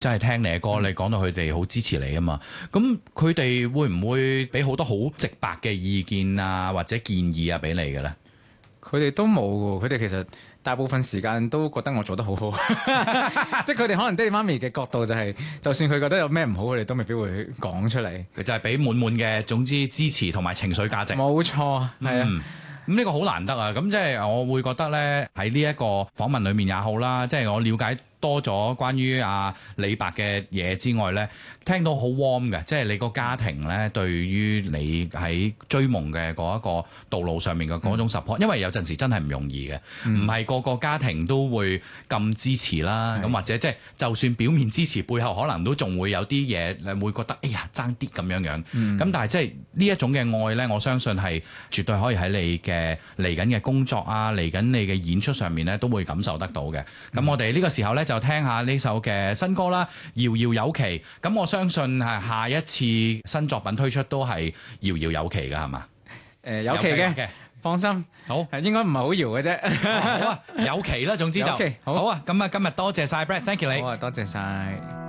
真係聽你嘅歌，你講到佢哋好支持你啊嘛。咁佢哋會唔會俾好多好直白嘅意見啊，或者建議啊俾你嘅咧？ 佢哋都冇喎，佢哋其實大部分時間都覺得我做得好好，即係佢哋可能爹哋媽咪嘅角度就係，就算佢覺得有咩唔好，佢哋都未必會講出嚟。 佢就係俾滿滿嘅總之支持同埋情緒價值。 冇錯，係啊。 咁呢個好難得啊！咁即係我會覺得咧，喺呢一個訪問裡面也好啦，即係我了解多咗關於阿李白嘅嘢之外咧，聽到好 warm 嘅，即係你個家庭咧對於你喺追夢嘅嗰一個道路上面嘅嗰種 support，因為有陣時真係唔容易嘅，唔係個個家庭都會咁支持啦。咁或者即係就算表面支持，背後可能都仲會有啲嘢你會覺得哎呀爭啲咁樣樣。咁但係即係呢一種嘅愛咧，我相信係絕對可以喺你嘅嚟緊嘅工作啊，嚟緊你嘅演出上面咧都會感受得到嘅。咁我哋呢個時候咧就聽下呢首嘅新歌啦，遙遙有期。咁我相信係下一次新作品推出都係遙遙有期㗎，係嘛？ 有期嘅，放心。 好， 應該唔係好遙嘅啫。 好啊，有期啦，總之就有期好啊。咁啊，今日多謝晒 Brad，thank you 你。 好啊，多謝晒。